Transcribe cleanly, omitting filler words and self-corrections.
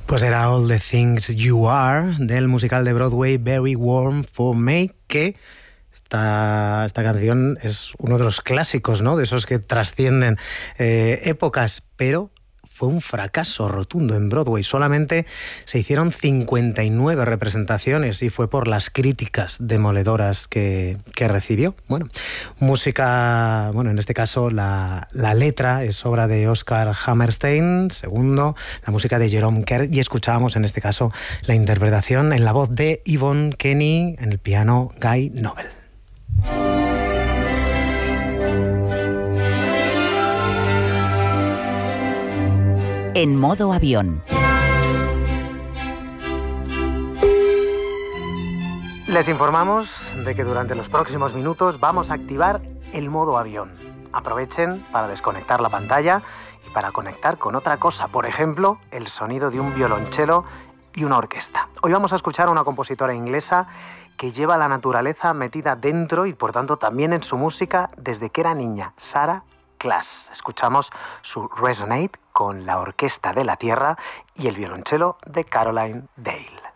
Pues era All the Things You Are, del musical de Broadway Very Warm for Me, que esta canción es uno de los clásicos, ¿no? De esos que trascienden épocas, pero fue un fracaso rotundo en Broadway. Solamente se hicieron 59 representaciones y fue por las críticas demoledoras que recibió. Bueno, música, bueno, en este caso la letra es obra de Oscar Hammerstein, segundo, la música de Jerome Kern, y escuchábamos en este caso la interpretación en la voz de Yvonne Kenny, en el piano Guy Noble. En modo avión. Les informamos de que durante los próximos minutos vamos a activar el modo avión. Aprovechen para desconectar la pantalla y para conectar con otra cosa, por ejemplo, el sonido de un violonchelo y una orquesta. Hoy vamos a escuchar a una compositora inglesa que lleva la naturaleza metida dentro y por tanto también en su música desde que era niña, Sarah Class. Escuchamos su Resonate con la Orquesta de la Tierra y el violonchelo de Caroline Dale.